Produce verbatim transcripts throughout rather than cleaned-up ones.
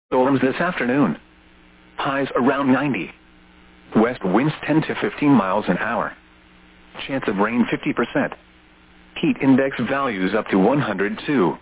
Storms this afternoon. Highs around ninety. West winds ten to fifteen miles an hour. Chance of rain fifty percent. Heat index values up to one hundred two.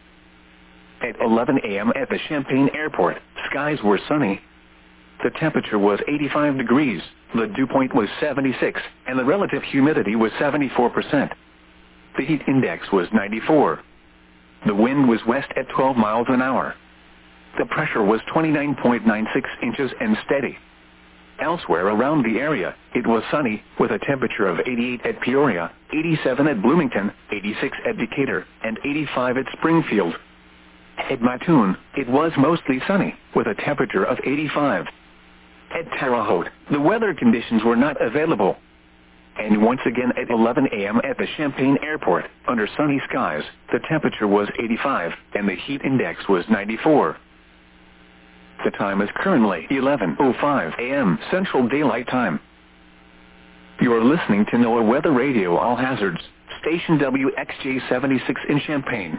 At eleven a m at the Champaign Airport, skies were sunny. The temperature was eighty-five degrees, the dew point was seventy-six, and the relative humidity was seventy-four percent. The heat index was ninety-four. The wind was west at twelve miles an hour. The pressure was twenty-nine point nine six inches and steady. Elsewhere around the area, it was sunny, with a temperature of eighty-eight at Peoria, eighty-seven at Bloomington, eighty-six at Decatur, and eighty-five at Springfield. At Mattoon, it was mostly sunny, with a temperature of eighty-five. At Terre Haute, the weather conditions were not available. And once again at eleven a m at the Champaign Airport, under sunny skies, the temperature was eighty-five, and the heat index was ninety-four. The time is currently eleven oh five a m Central Daylight Time. You are listening to NOAA Weather Radio All Hazards, station W X J seventy-six in Champaign.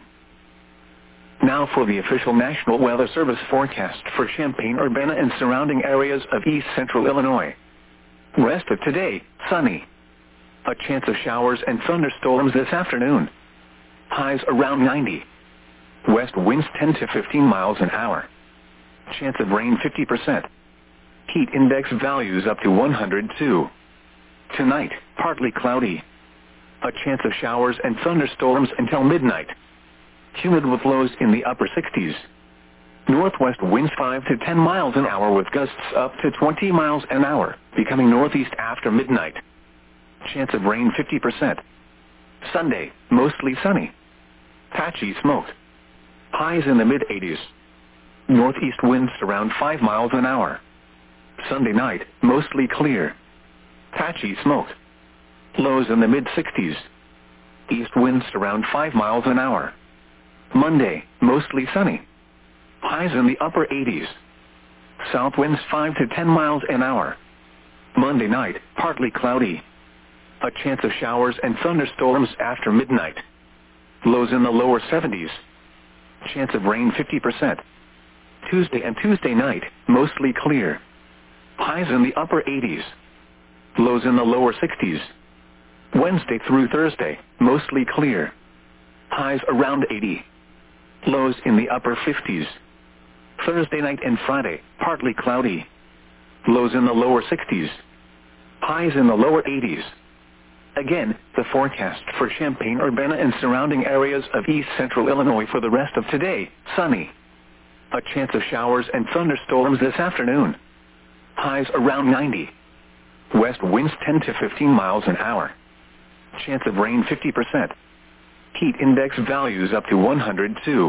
Now for the official National Weather Service forecast for Champaign-Urbana and surrounding areas of east central Illinois. Rest of today, sunny. A chance of showers and thunderstorms this afternoon. Highs around ninety. West winds ten to fifteen miles an hour. Chance of rain fifty percent. Heat index values up to one hundred two. Tonight, partly cloudy. A chance of showers and thunderstorms until midnight. Humid with lows in the upper sixties. Northwest winds five to ten miles an hour with gusts up to twenty miles an hour, becoming northeast after midnight. Chance of rain fifty percent. Sunday, mostly sunny. Patchy smoke. Highs in the mid-eighties. Northeast winds around five miles an hour. Sunday night, mostly clear. Patchy smoke. Lows in the mid-sixties. East winds around five miles an hour. Monday, mostly sunny. Highs in the upper eighties. South winds five to ten miles an hour. Monday night, partly cloudy. A chance of showers and thunderstorms after midnight. Lows in the lower seventies. Chance of rain fifty percent. Tuesday and Tuesday night, mostly clear. Highs in the upper eighties. Lows in the lower sixties. Wednesday through Thursday, mostly clear. Highs around eighty. Lows in the upper fifties. Thursday night and Friday, partly cloudy. Lows in the lower sixties. Highs in the lower eighties. Again, the forecast for Champaign-Urbana and surrounding areas of east central Illinois for the rest of today, sunny. A chance of showers and thunderstorms this afternoon. Highs around ninety. West winds ten to fifteen miles an hour. Chance of rain fifty percent. Heat index values up to one hundred two.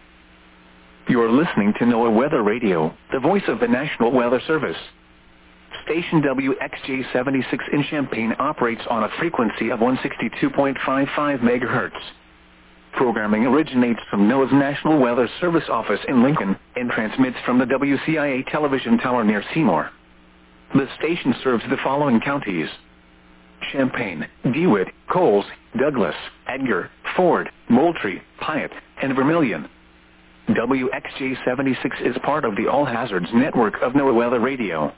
You are listening to NOAA Weather Radio, the voice of the National Weather Service. Station W X J seventy-six in Champaign operates on a frequency of one sixty-two point five five megahertz. Programming originates from NOAA's National Weather Service office in Lincoln and transmits from the W C I A television tower near Seymour. The station serves the following counties: Champaign, DeWitt, Coles, Douglas, Edgar, Ford, Moultrie, Piatt, and Vermilion. W X J seventy-six is part of the All Hazards network of NOAA Weather Radio.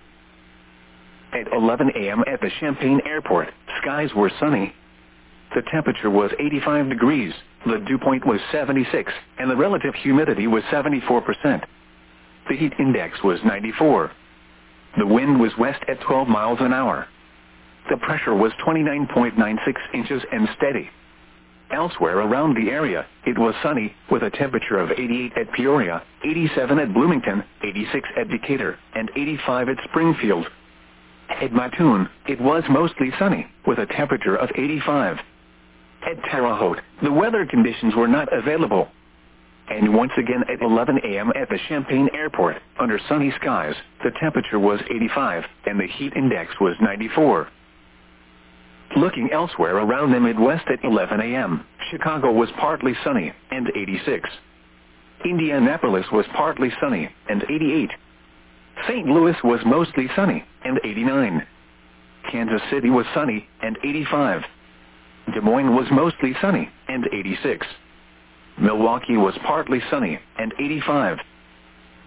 At eleven a m at the Champaign Airport, skies were sunny. The temperature was eighty-five degrees, the dew point was seventy-six, and the relative humidity was seventy-four percent. The heat index was ninety-four. The wind was west at twelve miles an hour. The pressure was twenty-nine point nine six inches and steady. Elsewhere around the area, it was sunny, with a temperature of eighty-eight at Peoria, eighty-seven at Bloomington, eighty-six at Decatur, and eighty-five at Springfield. At Mattoon, it was mostly sunny, with a temperature of eighty-five. At Terre Haute, the weather conditions were not available. And once again at eleven a m at the Champaign Airport, under sunny skies, the temperature was eighty-five, and the heat index was ninety-four. Looking elsewhere around the Midwest at eleven a m, Chicago was partly sunny, and eighty-six. Indianapolis was partly sunny, and eighty-eight. Saint Louis was mostly sunny, and eighty-nine. Kansas City was sunny, and eighty-five. Des Moines was mostly sunny, and eighty-six. Milwaukee was partly sunny, and eighty-five.